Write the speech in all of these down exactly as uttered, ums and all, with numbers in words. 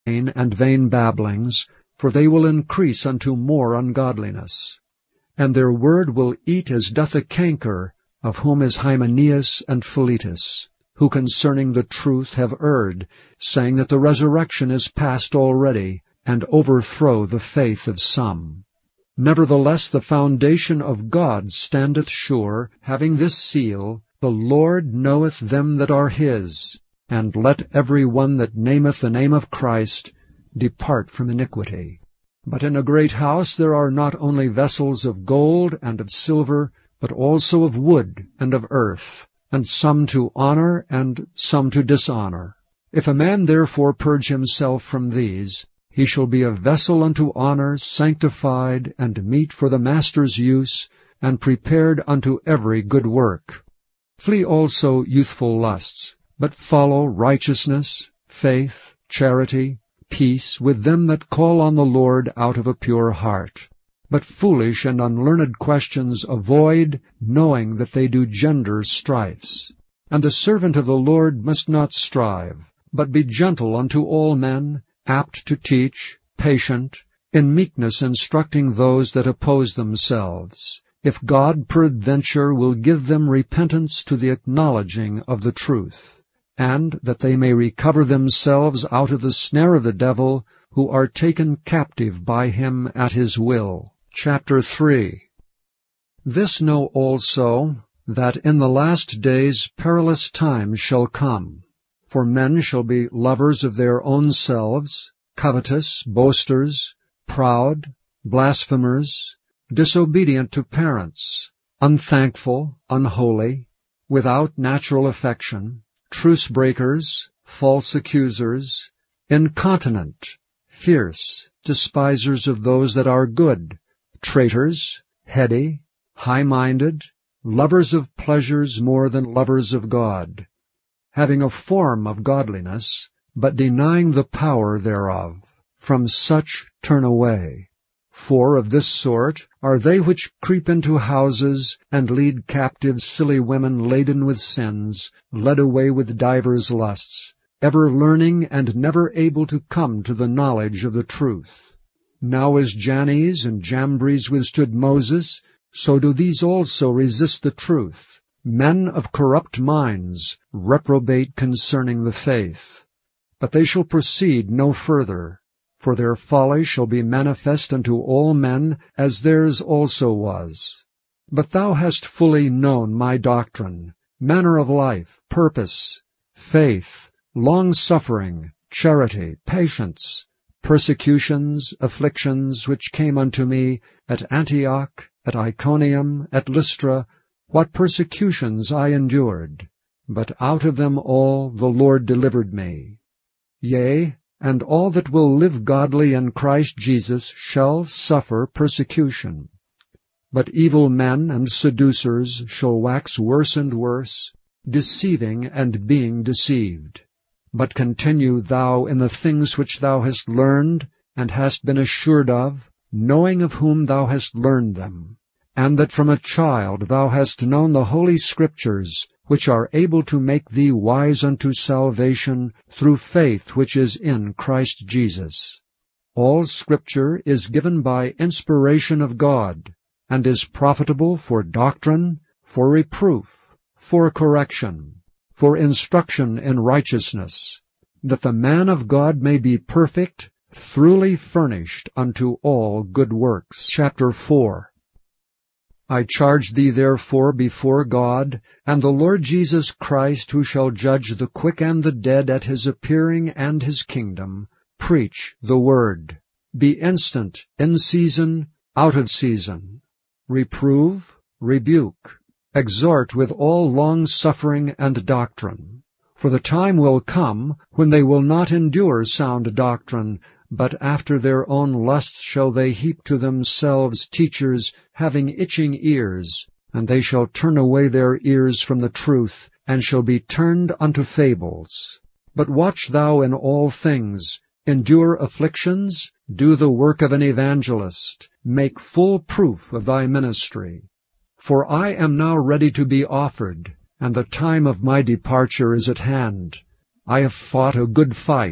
and vain babblings, for they will increase unto more ungodliness. And their word will eat as doth a canker, of whom is Hymenaeus and Philetus, who concerning the truth have erred, saying that the resurrection is past already, and overthrow the faith of some. Nevertheless the foundation of God standeth sure, having this seal, The Lord knoweth them that are his, and let every one that nameth the name of Christ depart from iniquity. But in a great house there are not only vessels of gold and of silver, but also of wood and of earth, and some to honor and some to dishonor. If a man therefore purge himself from these, he shall be a vessel unto honor, sanctified, and meet for the master's use, and prepared unto every good work. Flee also youthful lusts, but follow righteousness, faith, charity, peace with them that call on the Lord out of a pure heart. But foolish and unlearned questions avoid, knowing that they do gender strifes. And the servant of the Lord must not strive, but be gentle unto all men, apt to teach, patient, in meekness instructing those that oppose themselves, if God peradventure will give them repentance to the acknowledging of the truth, and that they may recover themselves out of the snare of the devil, who are taken captive by him at his will. Chapter three. This know also, that in the last days perilous times shall come. For men shall be lovers of their own selves, covetous, boasters, proud, blasphemers, disobedient to parents, unthankful, unholy, without natural affection, truce breakers, false accusers, incontinent, fierce, despisers of those that are good, traitors, heady, high-minded, lovers of pleasures more than lovers of God, having a form of godliness, but denying the power thereof. From such turn away. For of this sort are they which creep into houses, and lead captive silly women laden with sins, led away with divers lusts, ever learning and never able to come to the knowledge of the truth. Now as Jannes and Jambres withstood Moses, so do these also resist the truth. Men of corrupt minds reprobate concerning the faith. But they shall proceed no further, for their folly shall be manifest unto all men, as theirs also was. But thou hast fully known my doctrine, manner of life, purpose, faith, long-suffering, charity, patience, persecutions, afflictions, which came unto me at Antioch, at Iconium, at Lystra, what persecutions I endured. But out of them all the Lord delivered me. Yea, and all that will live godly in Christ Jesus shall suffer persecution. But evil men and seducers shall wax worse and worse, deceiving and being deceived. But continue thou in the things which thou hast learned, and hast been assured of, knowing of whom thou hast learned them, and that from a child thou hast known the holy Scriptures, which are able to make thee wise unto salvation through faith which is in Christ Jesus. All Scripture is given by inspiration of God, and is profitable for doctrine, for reproof, for correction, for instruction in righteousness, that the man of God may be perfect, throughly furnished unto all good works. Chapter four. I charge thee therefore before God, and the Lord Jesus Christ, who shall judge the quick and the dead at his appearing and his kingdom, preach the word. Be instant, in season, out of season. Reprove, rebuke, exhort with all long-suffering and doctrine. For the time will come when they will not endure sound doctrine, but after their own lusts shall they heap to themselves teachers having itching ears, and they shall turn away their ears from the truth, and shall be turned unto fables. But watch thou in all things, endure afflictions, do the work of an evangelist, make full proof of thy ministry. For I am now ready to be offered, and the time of my departure is at hand. I have fought a good fight,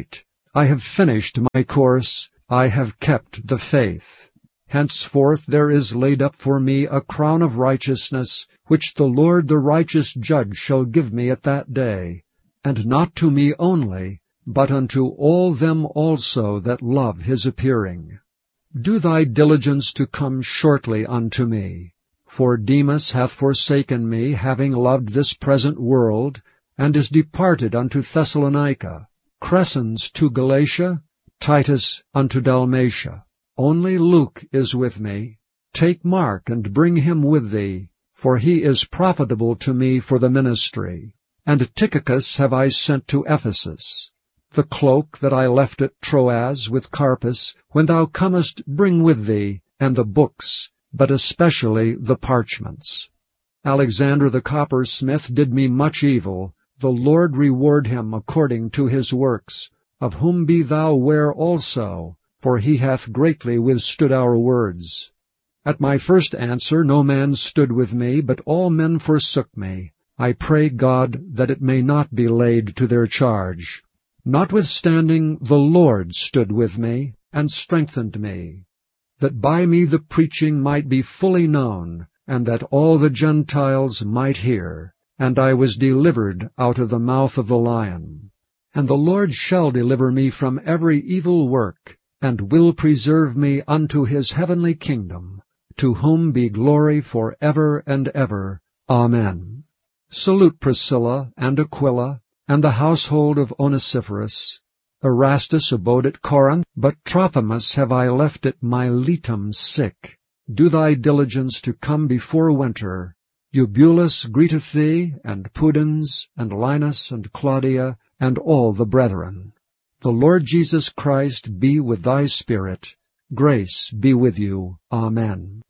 I have finished my course, I have kept the faith. Henceforth there is laid up for me a crown of righteousness, which the Lord the righteous judge shall give me at that day, and not to me only, but unto all them also that love his appearing. Do thy diligence to come shortly unto me. For Demas hath forsaken me, having loved this present world, and is departed unto Thessalonica. Crescens to Galatia, Titus unto Dalmatia. Only Luke is with me. Take Mark, and bring him with thee, for he is profitable to me for the ministry. And Tychicus have I sent to Ephesus. The cloak that I left at Troas with Carpus, when thou comest, bring with thee, and the books, but especially the parchments. Alexander the coppersmith did me much evil. The Lord reward him according to his works, of whom be thou ware also, for he hath greatly withstood our words. At my first answer no man stood with me, but all men forsook me. I pray God that it may not be laid to their charge. Notwithstanding the Lord stood with me, and strengthened me, that by me the preaching might be fully known, and that all the Gentiles might hear. And I was delivered out of the mouth of the lion. And the Lord shall deliver me from every evil work, and will preserve me unto his heavenly kingdom, to whom be glory for ever and ever. Amen. Salute Priscilla and Aquila, and the household of Onesiphorus. Erastus abode at Corinth, but Trophimus have I left at Miletum sick. Do thy diligence to come before winter. Eubulus greeteth thee, and Pudens, and Linus, and Claudia, and all the brethren. The Lord Jesus Christ be with thy spirit. Grace be with you. Amen.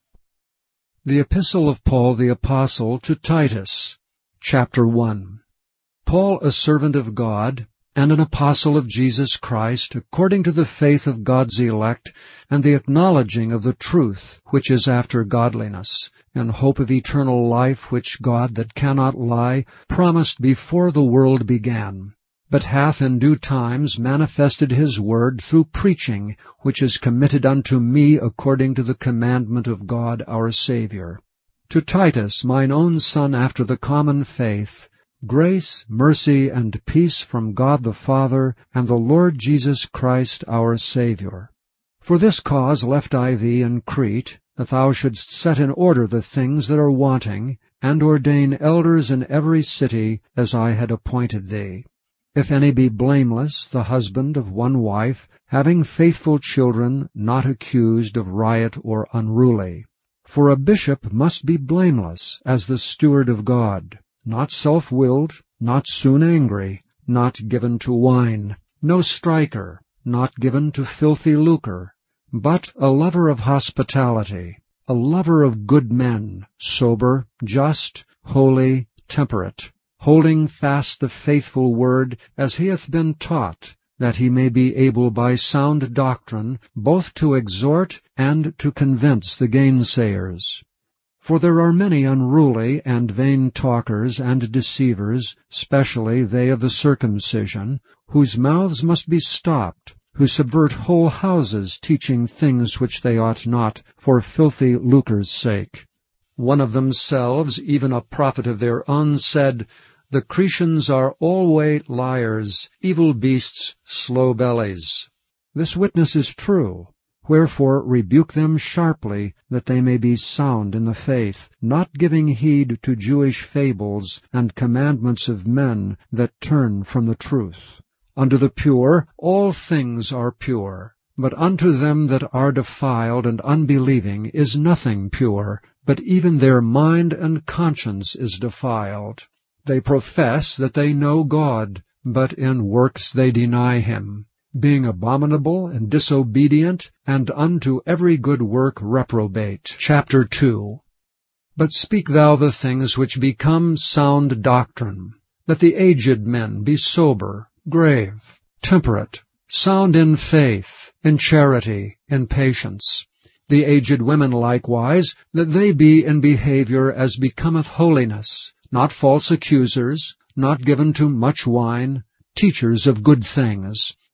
The Epistle of Paul the Apostle to Titus, Chapter one. Paul, a servant of God, and an apostle of Jesus Christ, according to the faith of God's elect, and the acknowledging of the truth which is after godliness, in hope of eternal life, which God, that cannot lie, promised before the world began, but hath in due times manifested his word through preaching, which is committed unto me according to the commandment of God our Saviour. To Titus, mine own son after the common faith, grace, mercy, and peace from God the Father and the Lord Jesus Christ our Saviour. For this cause left I thee in Crete, that thou shouldst set in order the things that are wanting, and ordain elders in every city, as I had appointed thee. If any be blameless, the husband of one wife, having faithful children, not accused of riot or unruly. For a bishop must be blameless, as the steward of God, not self-willed, not soon angry, not given to wine, no striker, not given to filthy lucre, but a lover of hospitality, a lover of good men, sober, just, holy, temperate, holding fast the faithful word as he hath been taught, that he may be able by sound doctrine both to exhort and to convince the gainsayers. For there are many unruly and vain talkers and deceivers, specially they of the circumcision, whose mouths must be stopped, who subvert whole houses, teaching things which they ought not, for filthy lucre's sake. One of themselves, even a prophet of their own, said, The Cretians are alway liars, evil beasts, slow bellies. This witness is true. Wherefore rebuke them sharply, that they may be sound in the faith, not giving heed to Jewish fables and commandments of men that turn from the truth. Unto the pure all things are pure, but unto them that are defiled and unbelieving is nothing pure, but even their mind and conscience is defiled. They profess that they know God, but in works they deny him, being abominable and disobedient, and unto every good work reprobate. Chapter two. But speak thou the things which become sound doctrine, that the aged men be sober, grave, temperate, sound in faith, in charity, in patience. The aged women likewise, that they be in behavior as becometh holiness, not false accusers, not given to much wine, teachers of good things,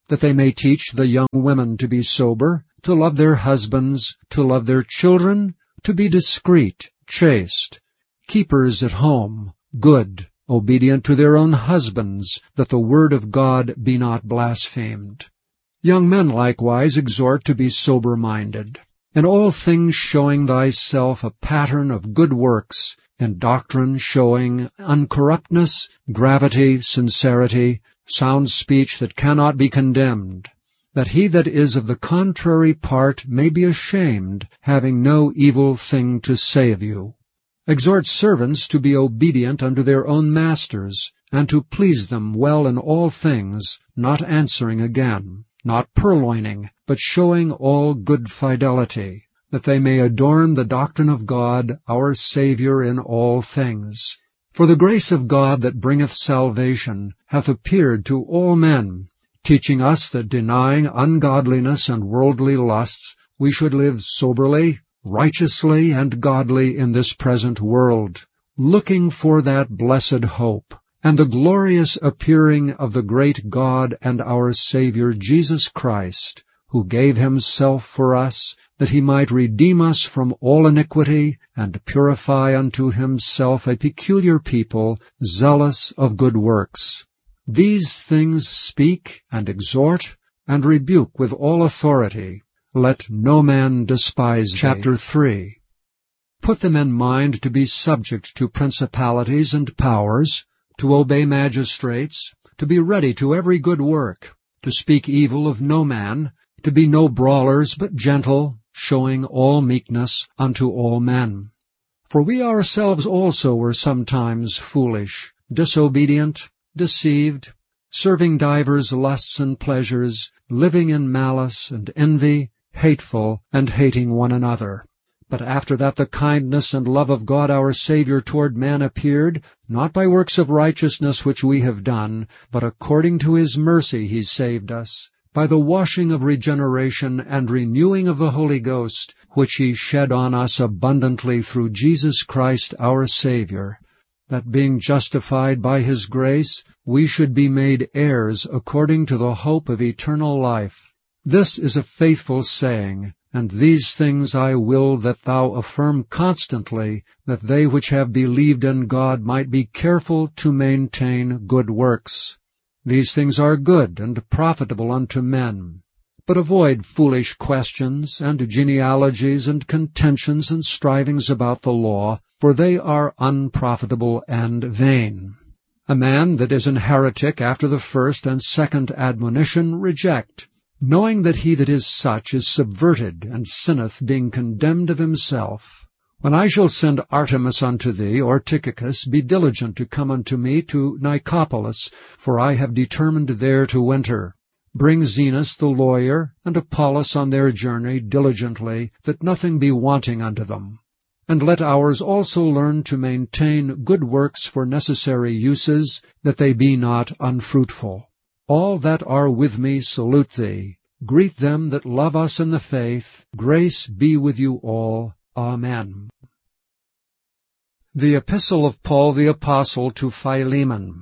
that they may teach the young women to be sober, to love their husbands, to love their children, to be discreet, chaste, keepers at home, good, obedient to their own husbands, that the word of God be not blasphemed. Young men likewise exhort to be sober-minded, in all things showing thyself a pattern of good works, in doctrine showing uncorruptness, gravity, sincerity, sound speech that cannot be condemned, that he that is of the contrary part may be ashamed, having no evil thing to say of you. Exhort servants to be obedient unto their own masters, and to please them well in all things, not answering again, not purloining, but showing all good fidelity, that they may adorn the doctrine of God, our Saviour, in all things. For the grace of God that bringeth salvation hath appeared to all men, teaching us that denying ungodliness and worldly lusts, we should live soberly, righteously, and godly in this present world, looking for that blessed hope, and the glorious appearing of the great God and our Saviour Jesus Christ, who gave himself for us, that he might redeem us from all iniquity, and purify unto himself a peculiar people, zealous of good works. These things speak, and exhort, and rebuke with all authority. Let no man despise thee. Chapter three. Put them in mind to be subject to principalities and powers, to obey magistrates, to be ready to every good work, to speak evil of no man, to be no brawlers, but gentle, showing all meekness unto all men. For we ourselves also were sometimes foolish, disobedient, deceived, serving divers lusts and pleasures, living in malice and envy, hateful, and hating one another. But after that the kindness and love of God our Saviour toward man appeared, not by works of righteousness which we have done, but according to his mercy he saved us, by the washing of regeneration and renewing of the Holy Ghost, which he shed on us abundantly through Jesus Christ our Saviour, that being justified by his grace, we should be made heirs according to the hope of eternal life. This is a faithful saying, and these things I will that thou affirm constantly, that they which have believed in God might be careful to maintain good works. These things are good and profitable unto men. But avoid foolish questions, and genealogies, and contentions, and strivings about the law, for they are unprofitable and vain. A man that is an heretic after the first and second admonition reject, knowing that he that is such is subverted, and sinneth, being condemned of himself. When I shall send Artemas unto thee, or Tychicus, be diligent to come unto me to Nicopolis, for I have determined there to winter. Bring Zenas the lawyer, and Apollos on their journey diligently, that nothing be wanting unto them. And let ours also learn to maintain good works for necessary uses, that they be not unfruitful. All that are with me salute thee. Greet them that love us in the faith. Grace be with you all. Amen. The Epistle of Paul the Apostle to Philemon.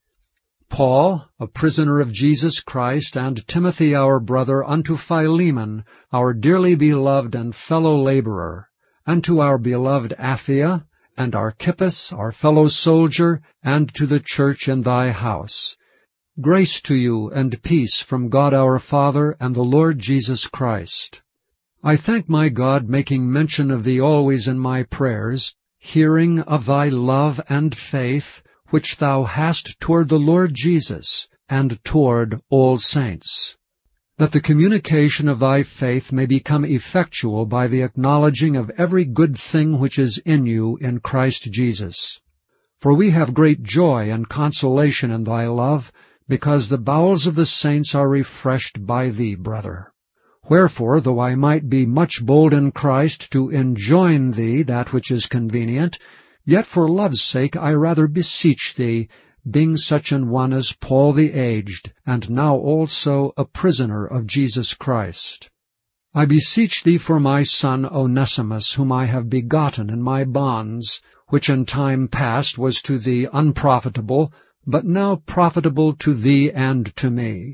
Paul, a prisoner of Jesus Christ, and Timothy our brother, unto Philemon, our dearly beloved and fellow laborer, and to our beloved Apphia, and Archippus, our fellow soldier, and to the church in thy house. Grace to you and peace from God our Father and the Lord Jesus Christ. I thank my God, making mention of thee always in my prayers, hearing of thy love and faith, which thou hast toward the Lord Jesus, and toward all saints, that the communication of thy faith may become effectual by the acknowledging of every good thing which is in you in Christ Jesus. For we have great joy and consolation in thy love, because the bowels of the saints are refreshed by thee, brother. Wherefore, though I might be much bold in Christ to enjoin thee that which is convenient, yet for love's sake I rather beseech thee, being such an one as Paul the aged, and now also a prisoner of Jesus Christ. I beseech thee for my son Onesimus, whom I have begotten in my bonds, which in time past was to thee unprofitable, but now profitable to thee and to me.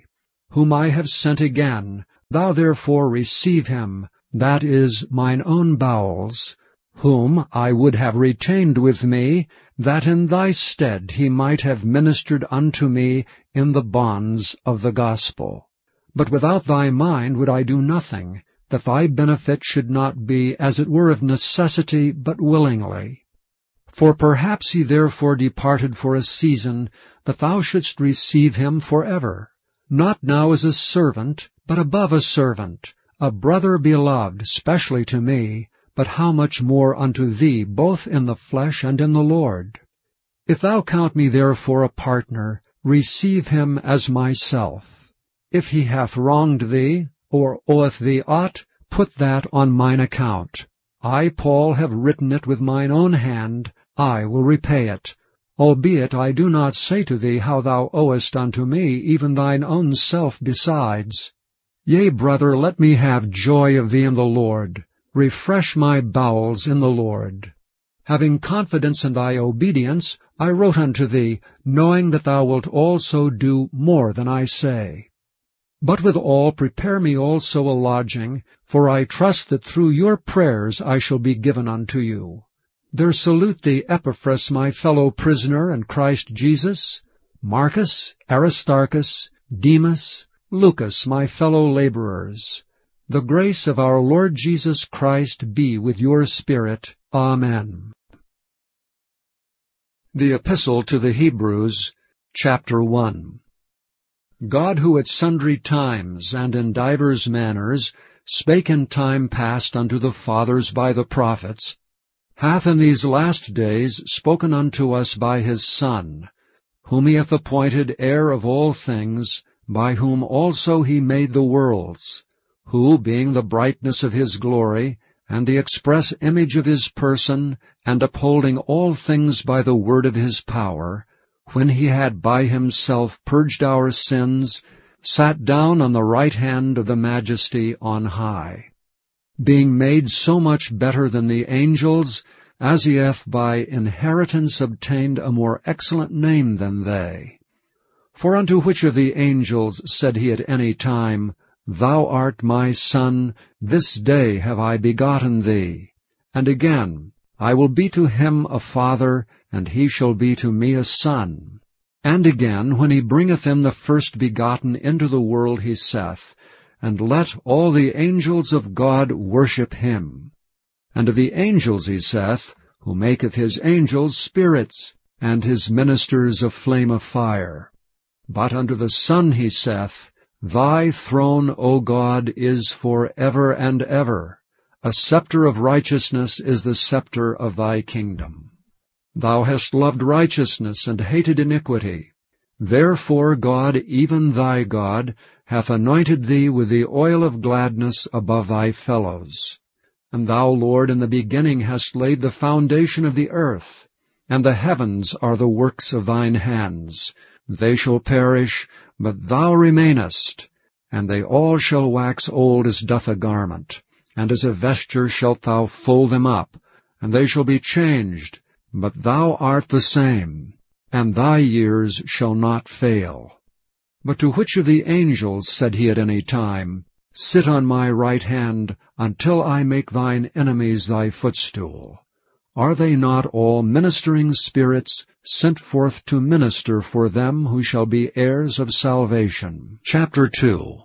whom I have sent again. Thou therefore receive him, that is, mine own bowels, whom I would have retained with me, that in thy stead he might have ministered unto me in the bonds of the gospel. But without thy mind would I do nothing, that thy benefit should not be as it were of necessity, but willingly. For perhaps he therefore departed for a season, that thou shouldst receive him for ever, not now as a servant, but above a servant, a brother beloved, specially to me, but how much more unto thee, both in the flesh and in the Lord. If thou count me therefore a partner, receive him as myself. If he hath wronged thee, or oweth thee aught, put that on mine account. I, Paul, have written it with mine own hand, I will repay it. Albeit I do not say to thee how thou owest unto me, even thine own self besides. Yea, brother, let me have joy of thee in the Lord. Refresh my bowels in the Lord. Having confidence in thy obedience, I wrote unto thee, knowing that thou wilt also do more than I say. But withal prepare me also a lodging, for I trust that through your prayers I shall be given unto you. There salute thee Epaphras, my fellow prisoner in Christ Jesus, Marcus, Aristarchus, Demas, Lucas, my fellow laborers. The grace of our Lord Jesus Christ be with your spirit. Amen. The Epistle to the Hebrews, Chapter one. God, who at sundry times and in divers manners spake in time past unto the fathers by the prophets, hath in these last days spoken unto us by his Son, whom he hath appointed heir of all things, by whom also he made the worlds, who, being the brightness of his glory, and the express image of his person, and upholding all things by the word of his power, when he had by himself purged our sins, sat down on the right hand of the Majesty on high, being made so much better than the angels, as he hath by inheritance obtained a more excellent name than they. For unto which of the angels said he at any time, Thou art my Son, this day have I begotten thee? And again, I will be to him a father, and he shall be to me a son. And again, when he bringeth him the first begotten into the world, he saith, And let all the angels of God worship him. And of the angels he saith, Who maketh his angels spirits, and his ministers a flame of fire. But unto the Son he saith, Thy throne, O God, is for ever and ever. A scepter of righteousness is the scepter of thy kingdom. Thou hast loved righteousness and hated iniquity. Therefore God, even thy God, hath anointed thee with the oil of gladness above thy fellows. And thou, Lord, in the beginning hast laid the foundation of the earth, and the heavens are the works of thine hands. They shall perish, but thou remainest, and they all shall wax old as doth a garment, and as a vesture shalt thou fold them up, and they shall be changed, but thou art the same, and thy years shall not fail. But to which of the angels said he at any time, Sit on my right hand, until I make thine enemies thy footstool? Are they not all ministering spirits, sent forth to minister for them who shall be heirs of salvation? Chapter two.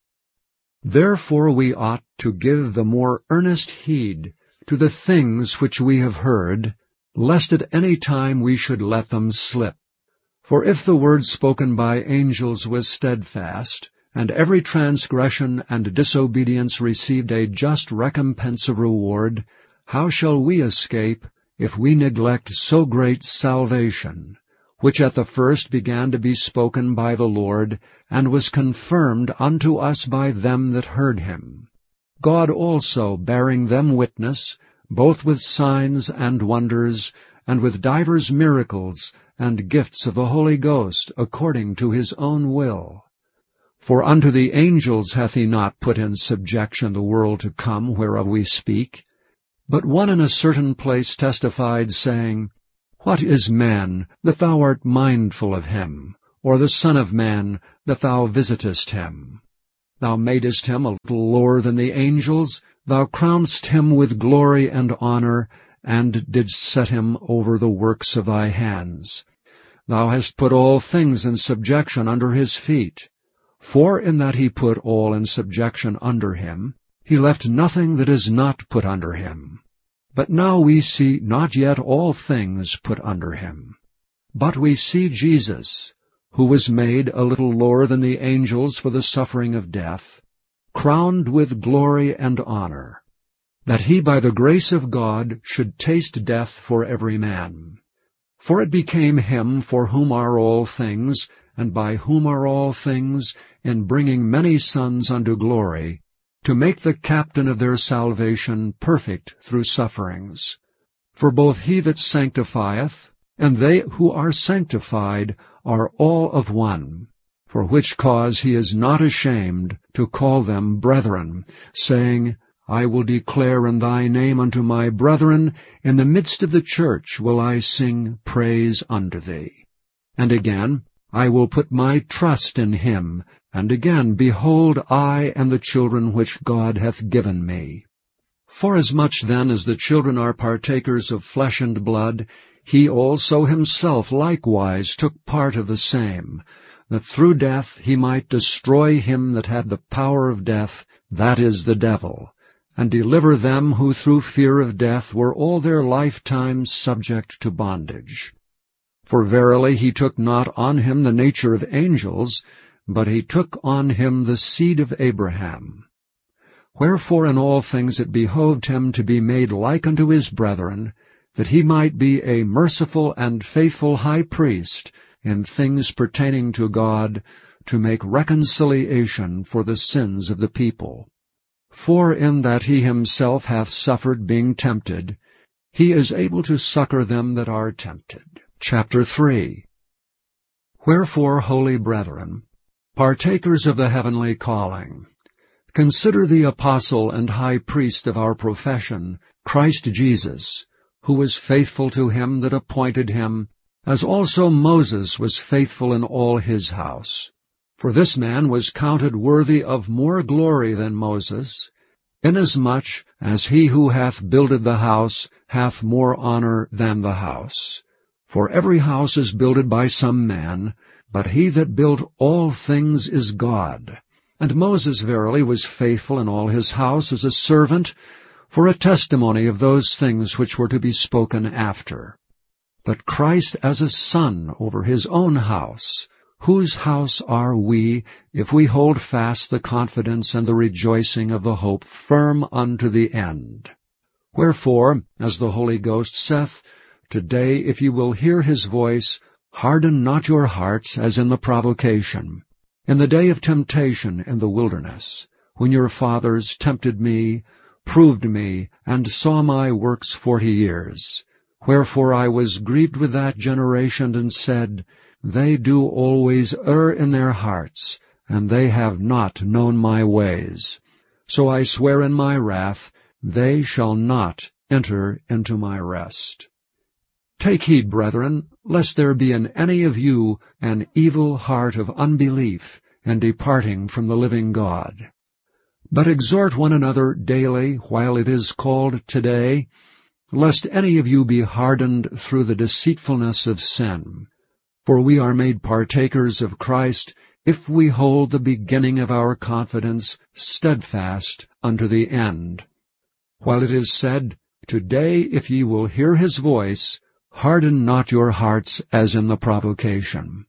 Therefore we ought to give the more earnest heed to the things which we have heard, lest at any time we should let them slip. For if the word spoken by angels was steadfast, and every transgression and disobedience received a just recompense of reward, how shall we escape if we neglect so great salvation, which at the first began to be spoken by the Lord, and was confirmed unto us by them that heard him? God also bearing them witness, both with signs and wonders, and with divers miracles and gifts of the Holy Ghost, according to his own will. For unto the angels hath he not put in subjection the world to come, whereof we speak. But one in a certain place testified, saying, What is man, that thou art mindful of him? or the Son of Man, that thou visitest him? Thou madest him a little lower than the angels, thou crownedst him with glory and honor, and didst set him over the works of thy hands. Thou hast put all things in subjection under his feet. For in that he put all in subjection under him, he left nothing that is not put under him. But now we see not yet all things put under him. But we see Jesus, who was made a little lower than the angels for the suffering of death, crowned with glory and honor, that he by the grace of God should taste death for every man. For it became him for whom are all things, and by whom are all things, in bringing many sons unto glory, to make the captain of their salvation perfect through sufferings. For both he that sanctifieth, and they who are sanctified, are all of one, for which cause he is not ashamed to call them brethren, saying, I will declare in thy name unto my brethren, in the midst of the church will I sing praise unto thee. And again, I will put my trust in him, and again, behold, I and the children which God hath given me. Forasmuch then as the children are partakers of flesh and blood, he also himself likewise took part of the same, that through death he might destroy him that had the power of death, that is, the devil, and deliver them who through fear of death were all their lifetime subject to bondage. For verily he took not on him the nature of angels, but he took on him the seed of Abraham. Wherefore in all things it behoved him to be made like unto his brethren, that he might be a merciful and faithful high priest in things pertaining to God, to make reconciliation for the sins of the people. For in that he himself hath suffered being tempted, he is able to succor them that are tempted. Chapter three. Wherefore, holy brethren, partakers of the heavenly calling, consider the apostle and high priest of our profession, Christ Jesus, who was faithful to him that appointed him, as also Moses was faithful in all his house. For this man was counted worthy of more glory than Moses, inasmuch as he who hath builded the house hath more honor than the house. For every house is builded by some man, but he that built all things is God. And Moses verily was faithful in all his house as a servant, for a testimony of those things which were to be spoken after. But Christ as a son over his own house, whose house are we, if we hold fast the confidence and the rejoicing of the hope firm unto the end. Wherefore, as the Holy Ghost saith, Today, if you will hear his voice, harden not your hearts as in the provocation, in the day of temptation in the wilderness, when your fathers tempted me, proved me, and saw my works forty years. Wherefore I was grieved with that generation, and said, They do always err in their hearts, and they have not known my ways. So I swear in my wrath, they shall not enter into my rest. Take heed, brethren, lest there be in any of you an evil heart of unbelief, and departing from the living God. But exhort one another daily, while it is called today, lest any of you be hardened through the deceitfulness of sin. For we are made partakers of Christ, if we hold the beginning of our confidence steadfast unto the end. While it is said, Today, if ye will hear his voice, harden not your hearts as in the provocation.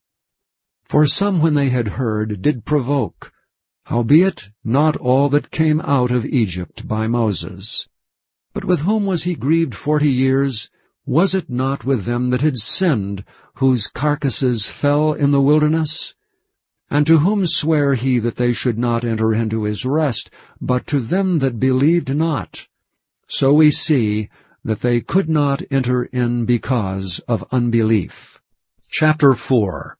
For some when they had heard did provoke, howbeit not all that came out of Egypt by Moses. But with whom was he grieved forty years? Was it not with them that had sinned, whose carcasses fell in the wilderness? And to whom sware he that they should not enter into his rest, but to them that believed not? So we see that they could not enter in because of unbelief. Chapter four.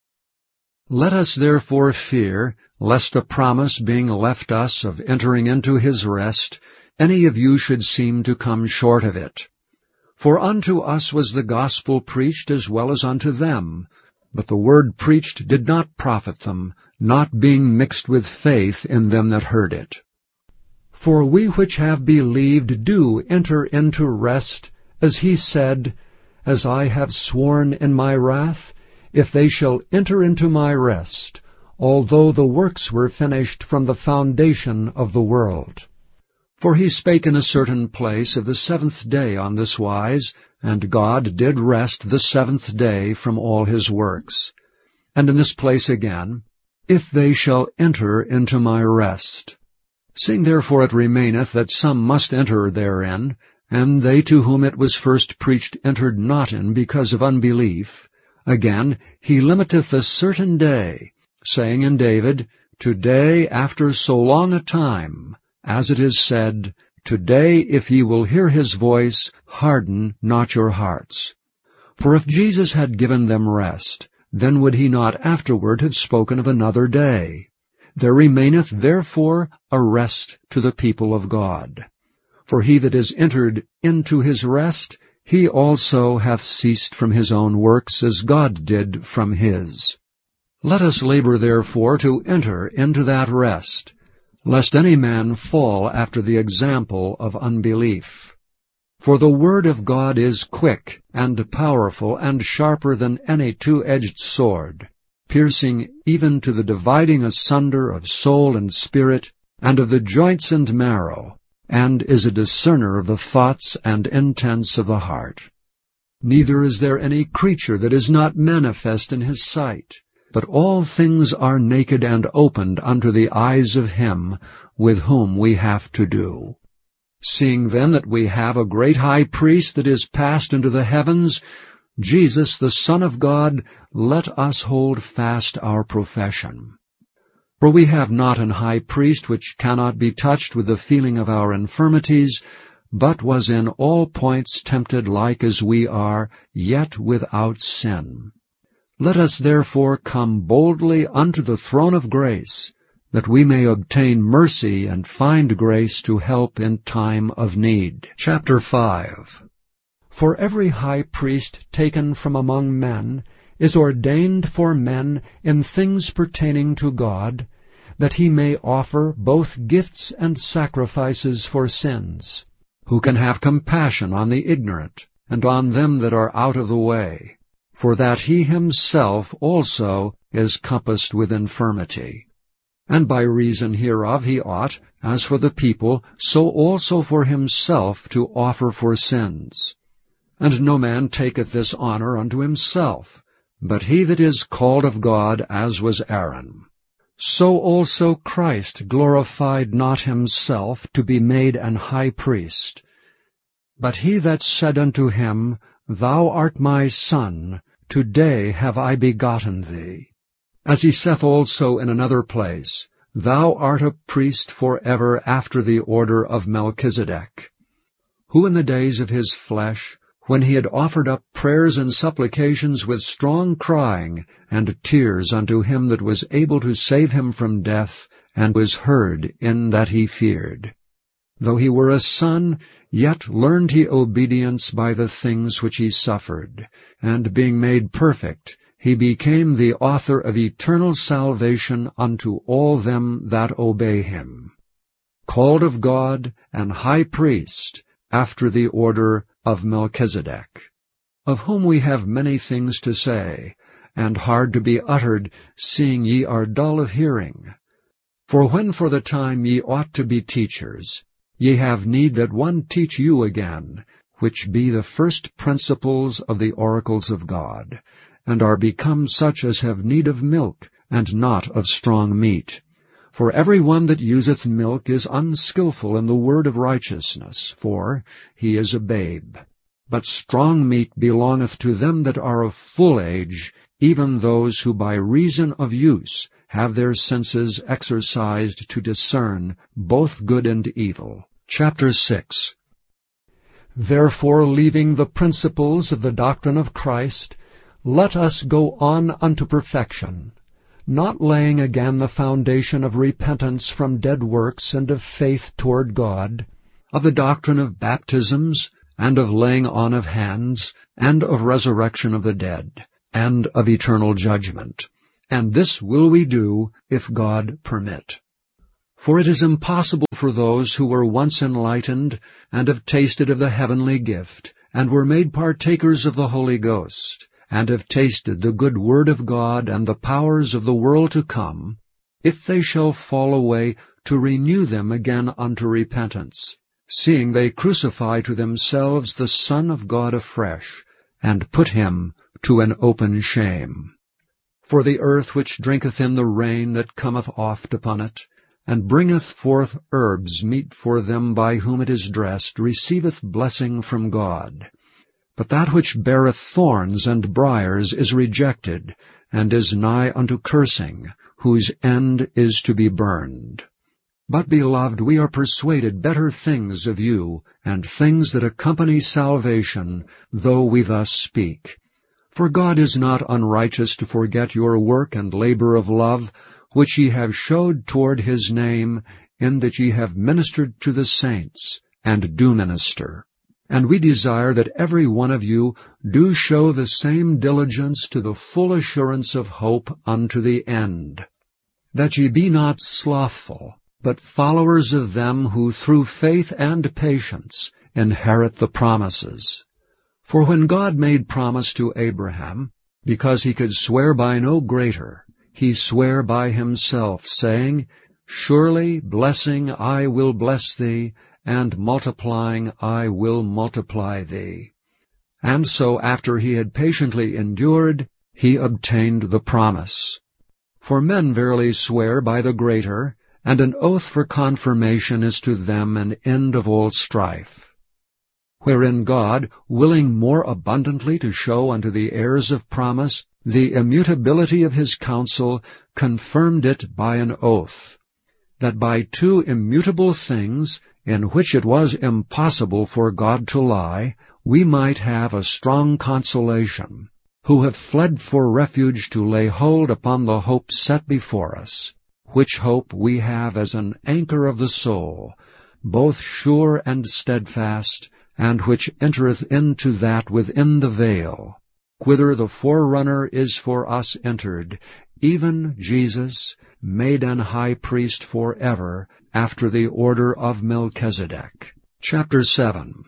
Let us therefore fear, lest a promise being left us of entering into his rest, any of you should seem to come short of it. For unto us was the gospel preached as well as unto them, But the word preached did not profit them, not being mixed with faith in them that heard it. For we which have believed do enter into rest, as he said, As I have sworn in my wrath, if they shall enter into my rest, although the works were finished from the foundation of the world. For he spake in a certain place of the seventh day on this wise, and God did rest the seventh day from all his works. And in this place again, If they shall enter into my rest. Seeing therefore it remaineth that some must enter therein, and they to whom it was first preached entered not in because of unbelief, again he limiteth a certain day, saying in David, Today after so long a time, as it is said, Today if ye will hear his voice, harden not your hearts. For if Jesus had given them rest, then would he not afterward have spoken of another day. There remaineth therefore a rest to the people of God. For he that is entered into his rest, he also hath ceased from his own works, as God did from his. Let us labor therefore to enter into that rest, lest any man fall after the example of unbelief. For the word of God is quick and powerful and sharper than any two-edged sword, piercing even to the dividing asunder of soul and spirit, and of the joints and marrow, and is a discerner of the thoughts and intents of the heart. Neither is there any creature that is not manifest in his sight, but all things are naked and opened unto the eyes of him with whom we have to do. Seeing then that we have a great high priest that is passed into the heavens, Jesus the Son of God, let us hold fast our profession. For we have not an high priest which cannot be touched with the feeling of our infirmities, but was in all points tempted like as we are, yet without sin. Let us therefore come boldly unto the throne of grace, that we may obtain mercy and find grace to help in time of need. Chapter five. For every high priest taken from among men is ordained for men in things pertaining to God, that he may offer both gifts and sacrifices for sins, who can have compassion on the ignorant, and on them that are out of the way, for that he himself also is compassed with infirmity. And by reason hereof he ought, as for the people, so also for himself to offer for sins. And no man taketh this honor unto himself, but he that is called of God, as was Aaron. So also Christ glorified not himself to be made an high priest. But he that said unto him, Thou art my Son, today have I begotten thee. As he saith also in another place, Thou art a priest for ever after the order of Melchizedek, who in the days of his flesh, when he had offered up prayers and supplications with strong crying and tears unto him that was able to save him from death, and was heard in that he feared. Though he were a son, yet learned he obedience by the things which he suffered, and being made perfect, he became the author of eternal salvation unto all them that obey him. Called of God, and high priest, after the order of Melchizedek, of whom we have many things to say, and hard to be uttered, seeing ye are dull of hearing. For when for the time ye ought to be teachers, ye have need that one teach you again, which be the first principles of the oracles of God, and are become such as have need of milk, and not of strong meat. For every one that useth milk is unskilful in the word of righteousness, for he is a babe. But strong meat belongeth to them that are of full age, even those who by reason of use have their senses exercised to discern both good and evil. Chapter six. Therefore, leaving the principles of the doctrine of Christ, let us go on unto perfection, not laying again the foundation of repentance from dead works and of faith toward God, of the doctrine of baptisms, and of laying on of hands, and of resurrection of the dead, and of eternal judgment. And this will we do if God permit. For it is impossible for those who were once enlightened and have tasted of the heavenly gift, and were made partakers of the Holy Ghost, and have tasted the good word of God and the powers of the world to come, if they shall fall away, to renew them again unto repentance, seeing they crucify to themselves the Son of God afresh, and put him to an open shame. For the earth which drinketh in the rain that cometh oft upon it, and bringeth forth herbs meet for them by whom it is dressed, receiveth blessing from God. But that which beareth thorns and briers is rejected, and is nigh unto cursing, whose end is to be burned. But, beloved, we are persuaded better things of you, and things that accompany salvation, though we thus speak. For God is not unrighteous to forget your work and labor of love, which ye have showed toward his name, in that ye have ministered to the saints, and do minister. And we desire that every one of you do show the same diligence to the full assurance of hope unto the end, that ye be not slothful, but followers of them who through faith and patience inherit the promises. For when God made promise to Abraham, because he could swear by no greater, he sware by himself, saying, Surely blessing I will bless thee, and multiplying I will multiply thee. And so after he had patiently endured, he obtained the promise. For men verily swear by the greater, and an oath for confirmation is to them an end of all strife. Wherein God, willing more abundantly to show unto the heirs of promise the immutability of his counsel, confirmed it by an oath, that by two immutable things, in which it was impossible for God to lie, we might have a strong consolation, who have fled for refuge to lay hold upon the hope set before us, which hope we have as an anchor of the soul, both sure and steadfast, and which entereth into that within the veil, whither the forerunner is for us entered, even Jesus, made an high priest forever, after the order of Melchizedek. Chapter seven.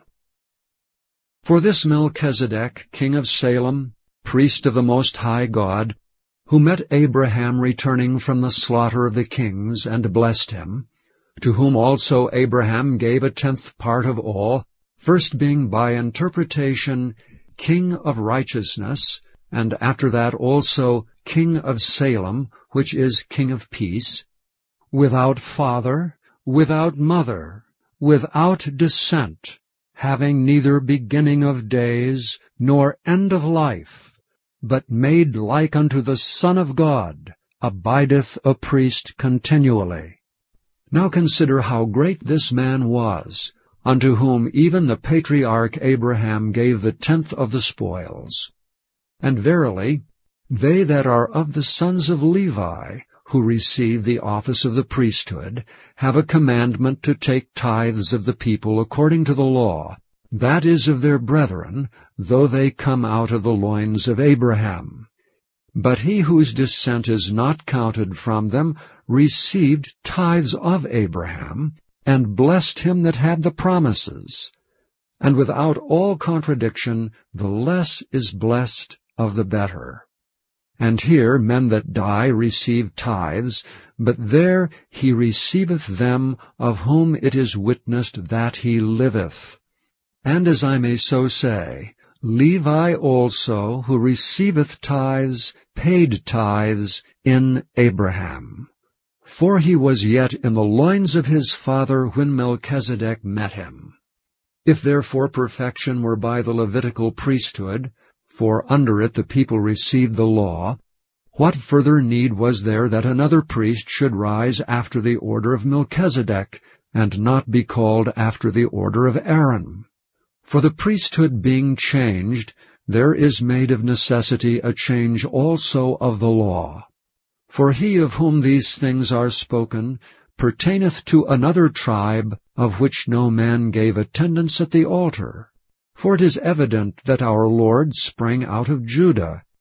For this Melchizedek, king of Salem, priest of the Most High God, who met Abraham returning from the slaughter of the kings, and blessed him, to whom also Abraham gave a tenth part of all, first being by interpretation King of righteousness, and after that also King of Salem, which is King of peace, without father, without mother, without descent, having neither beginning of days, nor end of life, but made like unto the Son of God, abideth a priest continually. Now consider how great this man was, unto whom even the patriarch Abraham gave the tenth of the spoils. And verily, they that are of the sons of Levi, who receive the office of the priesthood, have a commandment to take tithes of the people according to the law, that is of their brethren, though they come out of the loins of Abraham. But he whose descent is not counted from them received tithes of Abraham, and blessed him that had the promises. And without all contradiction, the less is blessed of the better. And here men that die receive tithes, but there he receiveth them of whom it is witnessed that he liveth. And as I may so say, Levi also, who receiveth tithes, paid tithes in Abraham. For he was yet in the loins of his father when Melchizedek met him. If therefore perfection were by the Levitical priesthood, for under it the people received the law, what further need was there that another priest should rise after the order of Melchizedek, and not be called after the order of Aaron? For the priesthood being changed, there is made of necessity a change also of the law. For he of whom these things are spoken pertaineth to another tribe, of which no man gave attendance at the altar. For it is evident that our Lord sprang out of Judah,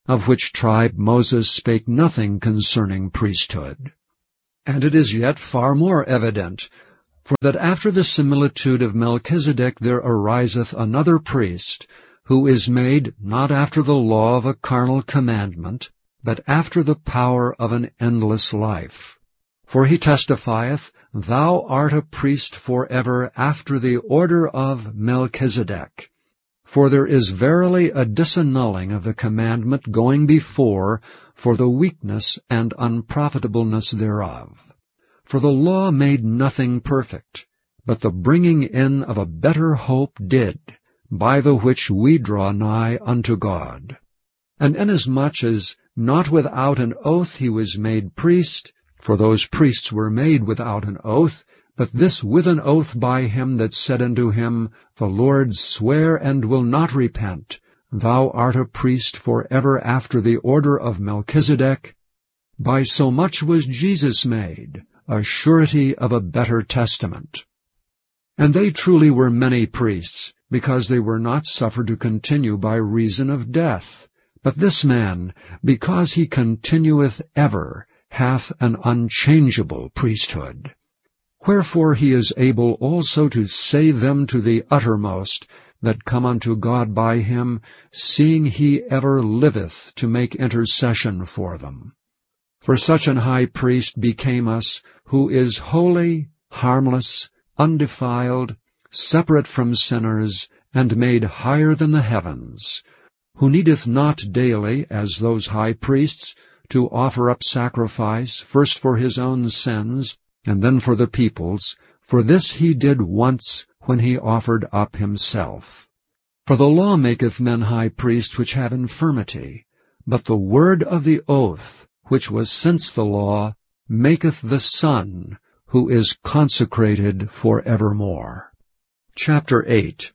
of which tribe Moses spake nothing concerning priesthood. And it is yet far more evident, for that after the similitude of Melchizedek there ariseth another priest, who is made not after the law of a carnal commandment, but after the power of an endless life. For he testifieth, Thou art a priest forever after the order of Melchizedek. For there is verily a disannulling of the commandment going before for the weakness and unprofitableness thereof. For the law made nothing perfect, but the bringing in of a better hope did, by the which we draw nigh unto God. And inasmuch as not without an oath he was made priest, for those priests were made without an oath, but this with an oath by him that said unto him, The Lord sware and will not repent, Thou art a priest for ever after the order of Melchizedek, by so much was Jesus made, a surety of a better testament. And they truly were many priests, because they were not suffered to continue by reason of death. But this man, because he continueth ever, hath an unchangeable priesthood. Wherefore he is able also to save them to the uttermost that come unto God by him, seeing he ever liveth to make intercession for them. For such an high priest became us, who is holy, harmless, undefiled, separate from sinners, and made higher than the heavens, who needeth not daily, as those high priests, to offer up sacrifice, first for his own sins, and then for the people's, for this he did once when he offered up himself. For the law maketh men high priests which have infirmity, but the word of the oath, which was since the law, maketh the Son, who is consecrated for evermore. Chapter eight.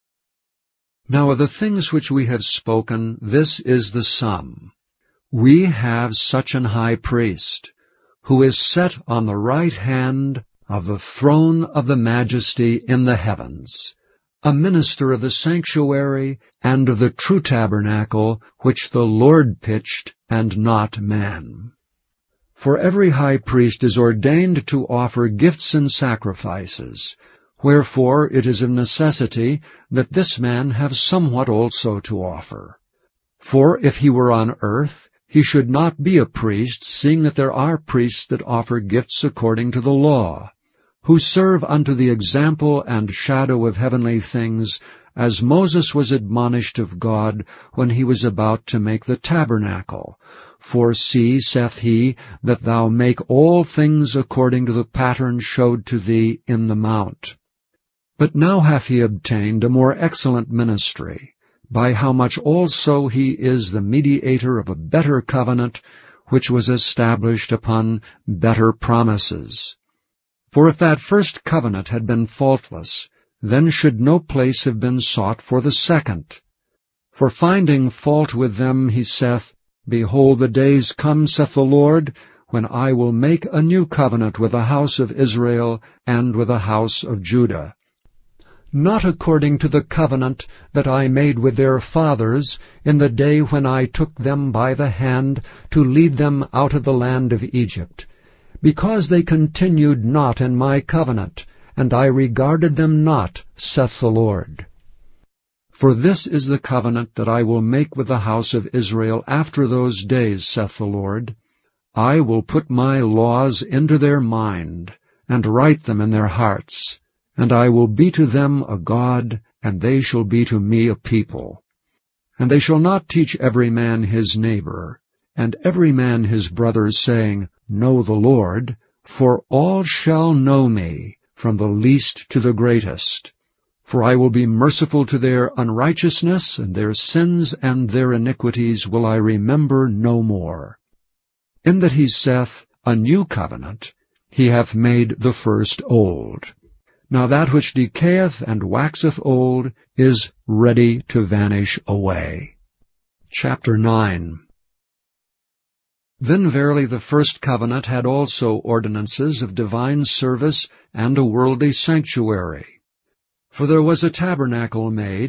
Now of the things which we have spoken, this is the sum. We have such an high priest, who is set on the right hand of the throne of the majesty in the heavens, a minister of the sanctuary and of the true tabernacle, which the Lord pitched, and not man. For every high priest is ordained to offer gifts and sacrifices, wherefore it is of necessity that this man have somewhat also to offer. For if he were on earth, he should not be a priest, seeing that there are priests that offer gifts according to the law, who serve unto the example and shadow of heavenly things, as Moses was admonished of God when he was about to make the tabernacle. For see, saith he, that thou make all things according to the pattern showed to thee in the mount. But now hath he obtained a more excellent ministry, by how much also he is the mediator of a better covenant, which was established upon better promises. For if that first covenant had been faultless, then should no place have been sought for the second. For finding fault with them, he saith, Behold, the days come, saith the Lord, when I will make a new covenant with the house of Israel and with the house of Judah, not according to the covenant that I made with their fathers in the day when I took them by the hand to lead them out of the land of Egypt, because they continued not in my covenant, and I regarded them not, saith the Lord. For this is the covenant that I will make with the house of Israel after those days, saith the Lord. I will put my laws into their mind, and write them in their hearts, and I will be to them a God, and they shall be to me a people. And they shall not teach every man his neighbor, and every man his brother, saying, Know the Lord, for all shall know me, from the least to the greatest. For I will be merciful to their unrighteousness, and their sins and their iniquities will I remember no more. In that he saith, A new covenant, he hath made the first old. Now that which decayeth and waxeth old is ready to vanish away. Chapter nine. Then verily the first covenant had also ordinances of divine service and a worldly sanctuary. For there was a tabernacle made,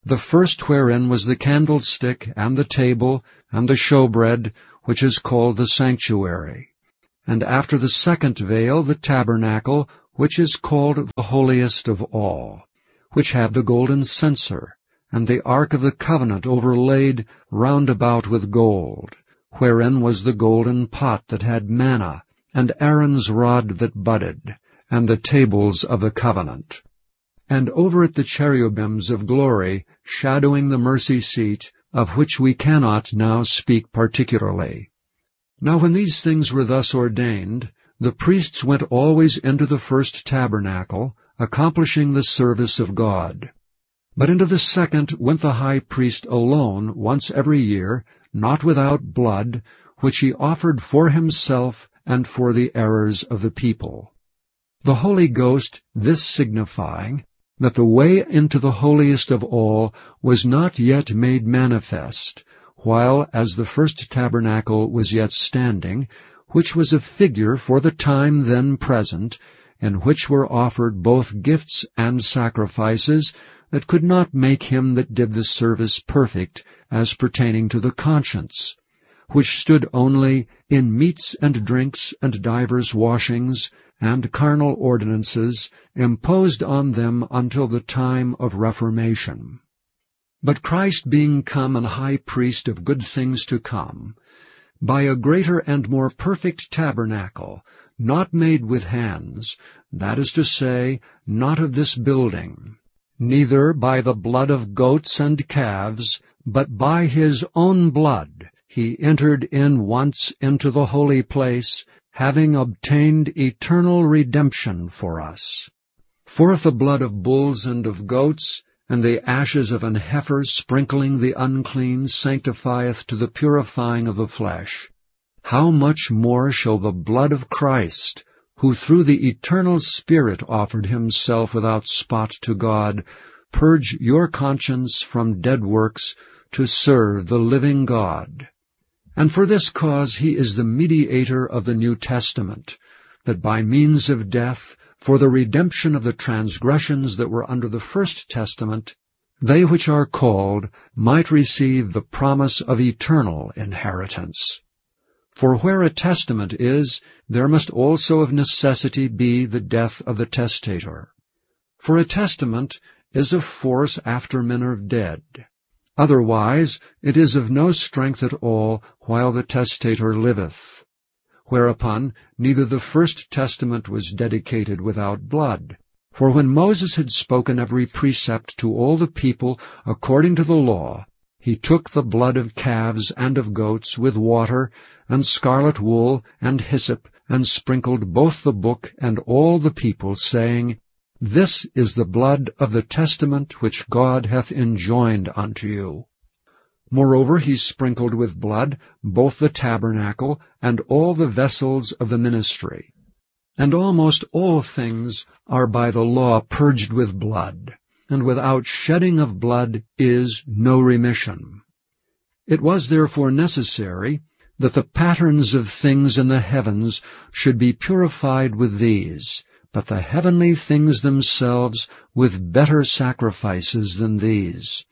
The first wherein was the candlestick, and the table, and the showbread, which is called the sanctuary. And after the second veil the tabernacle, which is called the holiest of all, which had the golden censer, and the ark of the covenant overlaid round about with gold, wherein was the golden pot that had manna, and Aaron's rod that budded, and the tables of the covenant. And over it the cherubims of glory, shadowing the mercy seat, of which we cannot now speak particularly. Now when these things were thus ordained, the priests went always into the first tabernacle, accomplishing the service of God. But into the second went the high priest alone once every year, not without blood, which he offered for himself and for the errors of the people. The Holy Ghost this signifying, that the way into the holiest of all was not yet made manifest, while as the first tabernacle was yet standing, which was a figure for the time then present, in which were offered both gifts and sacrifices, that could not make him that did the service perfect, as pertaining to the conscience, which stood only in meats and drinks and divers washings, and carnal ordinances, imposed on them until the time of Reformation. But Christ being come an high priest of good things to come, by a greater and more perfect tabernacle, not made with hands, that is to say, not of this building, neither by the blood of goats and calves, but by his own blood he entered in once into the holy place, having obtained eternal redemption for us. For if the blood of bulls and of goats, and the ashes of an heifer sprinkling the unclean sanctifieth to the purifying of the flesh, how much more shall the blood of Christ, who through the eternal Spirit offered himself without spot to God, purge your conscience from dead works to serve the living God? And for this cause he is the mediator of the New Testament, that by means of death, for the redemption of the transgressions that were under the first testament, they which are called might receive the promise of eternal inheritance. For where a testament is, there must also of necessity be the death of the testator. For a testament is of force after men are dead. Otherwise it is of no strength at all while the testator liveth. Whereupon neither the first testament was dedicated without blood. For when Moses had spoken every precept to all the people according to the law, he took the blood of calves and of goats with water, and scarlet wool, and hyssop, and sprinkled both the book and all the people, saying, This is the blood of the testament which God hath enjoined unto you. Moreover he sprinkled with blood both the tabernacle and all the vessels of the ministry. And almost all things are by the law purged with blood, and without shedding of blood is no remission. It was therefore necessary that the patterns of things in the heavens should be purified with these, but the heavenly things themselves with better sacrifices than these.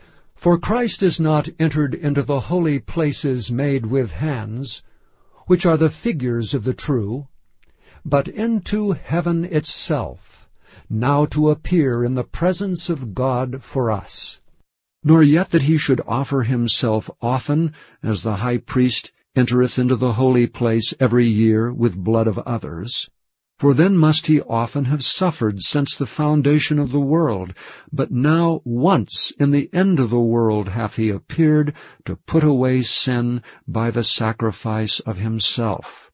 For Christ is not entered into the holy places made with hands, which are the figures of the true, but into heaven itself, now to appear in the presence of God for us. Nor yet that he should offer himself often, as the high priest entereth into the holy place every year with blood of others. For then must he often have suffered since the foundation of the world. But now once in the end of the world hath he appeared to put away sin by the sacrifice of himself.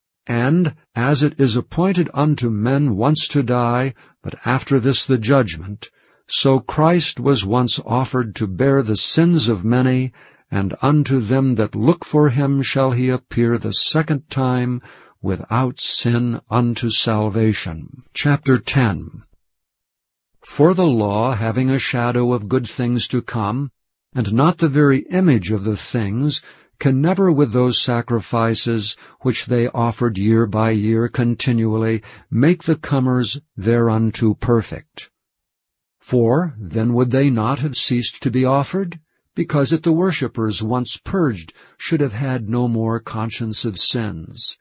And as it is appointed unto men once to die, but after this the judgment, so Christ was once offered to bear the sins of many, and unto them that look for him shall he appear the second time, without sin unto salvation. Chapter ten. For the law, having a shadow of good things to come, and not the very image of the things, can never with those sacrifices, which they offered year by year continually, make the comers thereunto perfect. For then would they not have ceased to be offered? Because that the worshippers, once purged, should have had no more conscience of sins.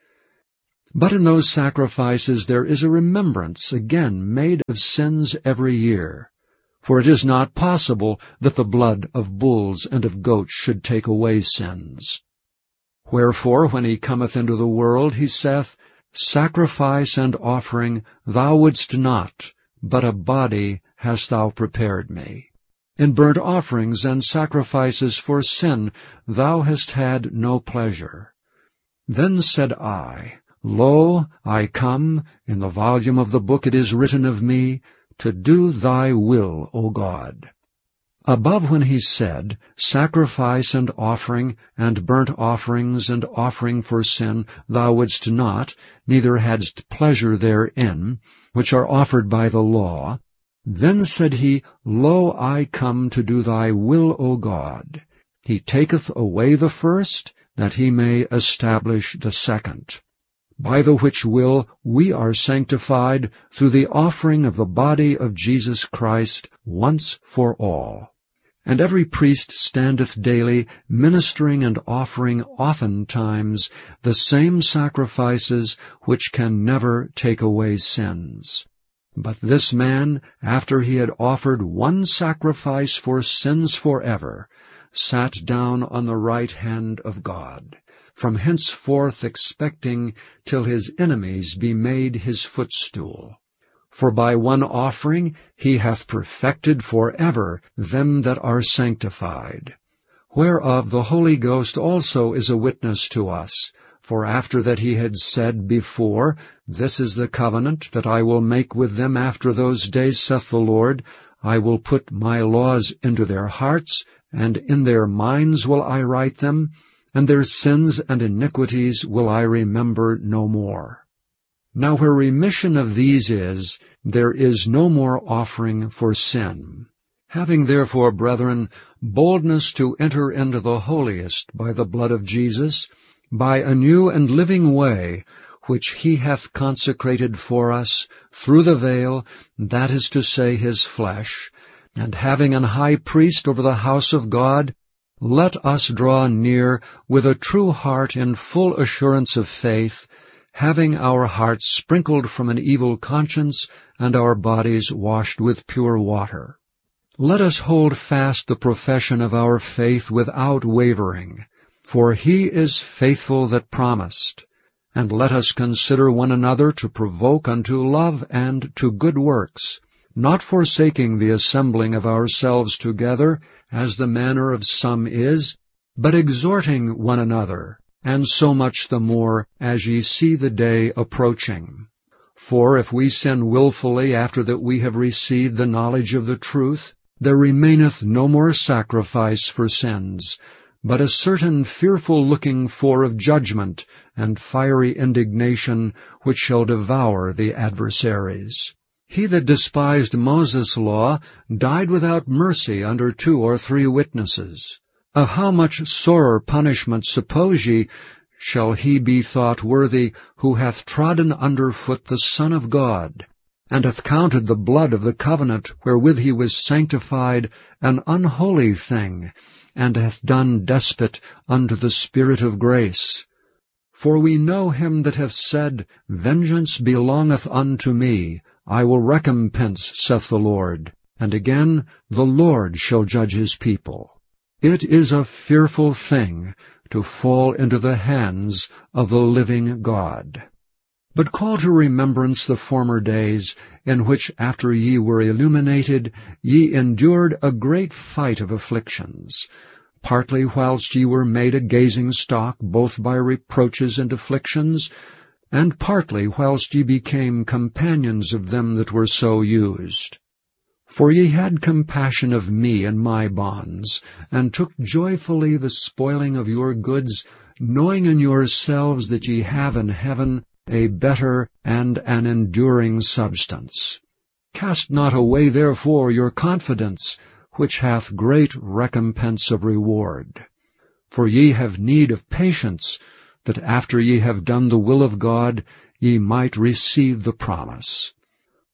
But in those sacrifices there is a remembrance again made of sins every year. For it is not possible that the blood of bulls and of goats should take away sins. Wherefore, when he cometh into the world, he saith, Sacrifice and offering thou wouldst not, but a body hast thou prepared me. In burnt offerings and sacrifices for sin thou hast had no pleasure. Then said I, Lo, I come, in the volume of the book it is written of me, to do thy will, O God. Above when he said, Sacrifice and offering, and burnt offerings and offering for sin thou wouldst not, neither hadst pleasure therein, which are offered by the law, then said he, Lo, I come to do thy will, O God. He taketh away the first, that he may establish the second. By the which will we are sanctified through the offering of the body of Jesus Christ once for all. And every priest standeth daily, ministering and offering oftentimes the same sacrifices which can never take away sins. But this man, after he had offered one sacrifice for sins forever, sat down on the right hand of God, from henceforth expecting till his enemies be made his footstool. For by one offering he hath perfected forever them that are sanctified. Whereof the Holy Ghost also is a witness to us. For after that he had said before, This is the covenant that I will make with them after those days, saith the Lord, I will put my laws into their hearts, and in their minds will I write them, and their sins and iniquities will I remember no more. Now where remission of these is, there is no more offering for sin. Having therefore, brethren, boldness to enter into the holiest by the blood of Jesus, by a new and living way, which he hath consecrated for us through the veil, that is to say, his flesh, and having an high priest over the house of God, let us draw near with a true heart in full assurance of faith, having our hearts sprinkled from an evil conscience, and our bodies washed with pure water. Let us hold fast the profession of our faith without wavering, for he is faithful that promised. And let us consider one another to provoke unto love and to good works, not forsaking the assembling of ourselves together, as the manner of some is, but exhorting one another, and so much the more as ye see the day approaching. For if we sin wilfully after that we have received the knowledge of the truth, there remaineth no more sacrifice for sins, but a certain fearful looking for of judgment and fiery indignation, which shall devour the adversaries. He that despised Moses' law died without mercy under two or three witnesses. Of how much sorer punishment, suppose ye, shall he be thought worthy who hath trodden under foot the Son of God, and hath counted the blood of the covenant wherewith he was sanctified an unholy thing, and hath done despite unto the Spirit of grace? For we know him that hath said, Vengeance belongeth unto me, I will recompense, saith the Lord. And again, the Lord shall judge his people. It is a fearful thing to fall into the hands of the living God. But call to remembrance the former days, in which after ye were illuminated, ye endured a great fight of afflictions, partly whilst ye were made a gazing-stock both by reproaches and afflictions, and partly whilst ye became companions of them that were so used. For ye had compassion of me and my bonds, and took joyfully the spoiling of your goods, knowing in yourselves that ye have in heaven a better and an enduring substance. Cast not away therefore your confidence, which hath great recompense of reward. For ye have need of patience, that after ye have done the will of God, ye might receive the promise.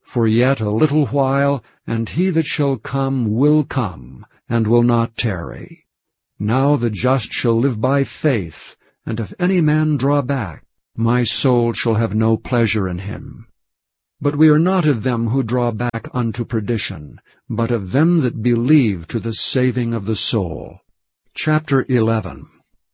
For yet a little while, and he that shall come will come, and will not tarry. Now the just shall live by faith, and if any man draw back, my soul shall have no pleasure in him. But we are not of them who draw back unto perdition, but of them that believe to the saving of the soul. Chapter eleven.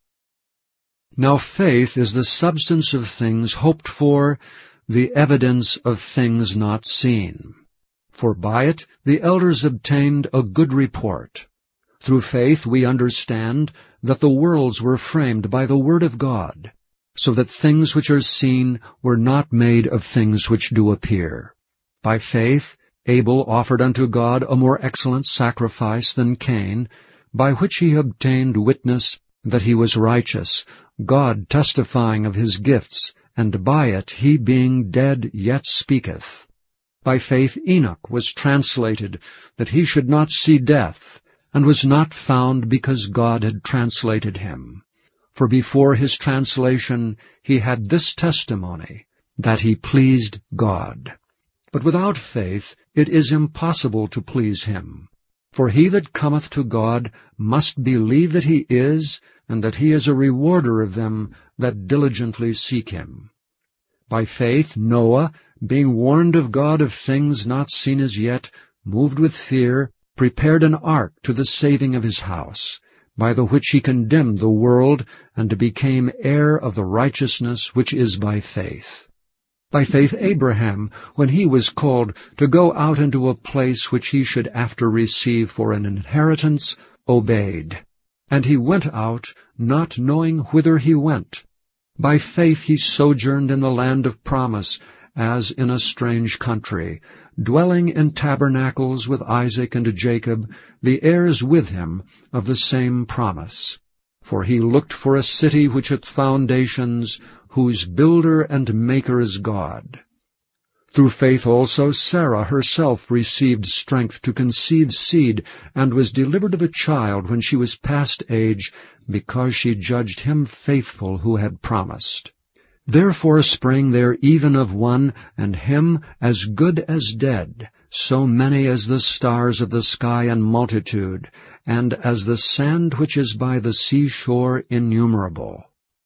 Now faith is the substance of things hoped for, the evidence of things not seen. For by it the elders obtained a good report. Through faith we understand that the worlds were framed by the word of God, so that things which are seen were not made of things which do appear. By faith Abel offered unto God a more excellent sacrifice than Cain, by which he obtained witness that he was righteous, God testifying of his gifts, and by it he being dead yet speaketh. By faith Enoch was translated, that he should not see death, and was not found because God had translated him. For before his translation he had this testimony, that he pleased God. But without faith it is impossible to please him. For he that cometh to God must believe that he is, and that he is a rewarder of them that diligently seek him. By faith Noah, being warned of God of things not seen as yet, moved with fear, prepared an ark to the saving of his house, by the which he condemned the world, and became heir of the righteousness which is by faith. By faith Abraham, when he was called to go out into a place which he should after receive for an inheritance, obeyed. And he went out, not knowing whither he went. By faith he sojourned in the land of promise, as in a strange country, dwelling in tabernacles with Isaac and Jacob, the heirs with him of the same promise. For he looked for a city which hath foundations, whose builder and maker is God. Through faith also Sarah herself received strength to conceive seed, and was delivered of a child when she was past age, because she judged him faithful who had promised. Therefore sprang there even of one, and him as good as dead, so many as the stars of the sky in multitude, and as the sand which is by the seashore innumerable.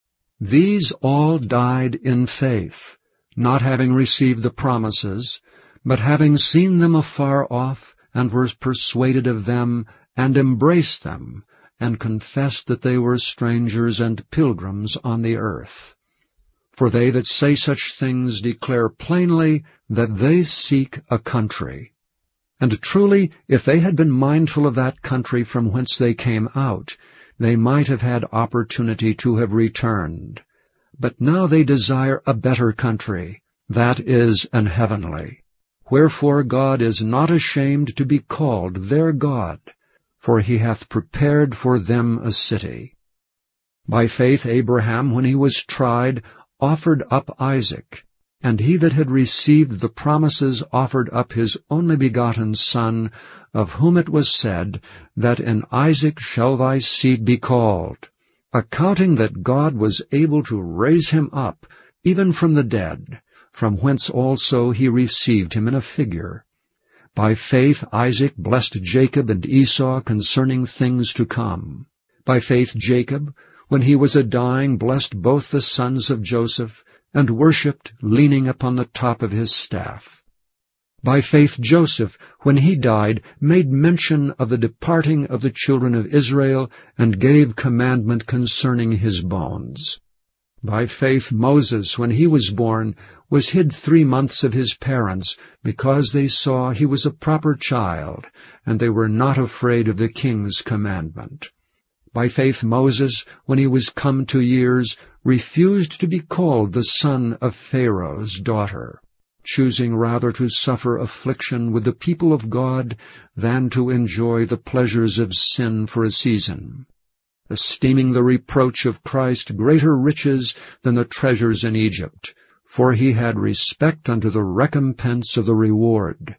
These all died in faith, not having received the promises, but having seen them afar off, and were persuaded of them, and embraced them, and confessed that they were strangers and pilgrims on the earth. For they that say such things declare plainly that they seek a country. And truly, if they had been mindful of that country from whence they came out, they might have had opportunity to have returned. But now they desire a better country, that is, an heavenly. Wherefore God is not ashamed to be called their God, for he hath prepared for them a city. By faith Abraham, when he was tried, offered up Isaac, and he that had received the promises offered up his only begotten son, of whom it was said, that in Isaac shall thy seed be called, accounting that God was able to raise him up, even from the dead, from whence also he received him in a figure. By faith Isaac blessed Jacob and Esau concerning things to come. By faith Jacob, when he was a dying, blessed both the sons of Joseph, and worshipped, leaning upon the top of his staff. By faith Joseph, when he died, made mention of the departing of the children of Israel, and gave commandment concerning his bones. By faith Moses, when he was born, was hid three months of his parents, because they saw he was a proper child, and they were not afraid of the king's commandment. By faith Moses, when he was come to years, refused to be called the son of Pharaoh's daughter, choosing rather to suffer affliction with the people of God than to enjoy the pleasures of sin for a season, esteeming the reproach of Christ greater riches than the treasures in Egypt, for he had respect unto the recompense of the reward.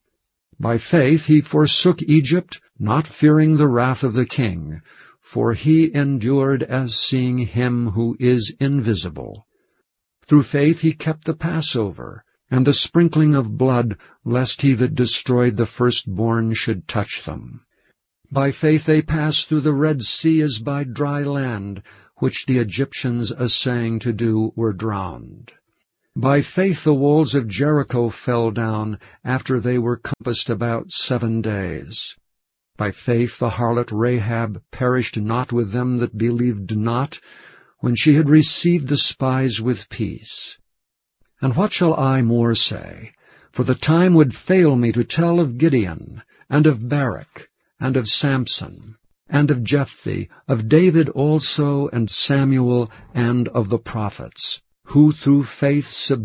By faith he forsook Egypt, not fearing the wrath of the king, for he endured as seeing him who is invisible. Through faith he kept the Passover, and the sprinkling of blood, lest he that destroyed the firstborn should touch them. By faith they passed through the Red Sea as by dry land, which the Egyptians assaying to do were drowned. By faith the walls of Jericho fell down, after they were compassed about seven days. By faith the harlot Rahab perished not with them that believed not, when she had received the spies with peace. And what shall I more say? For the time would fail me to tell of Gideon, and of Barak, and of Samson, and of Jephthah, of David also, and Samuel, and of the prophets, who through faith subdued